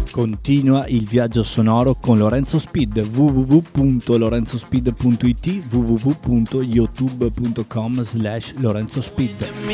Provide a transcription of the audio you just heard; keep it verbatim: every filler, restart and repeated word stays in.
Continua il viaggio sonoro con Lorenzo Speed, w w w punto lorenzo speed punto i t, w w w punto youtube punto com slash lorenzo speed.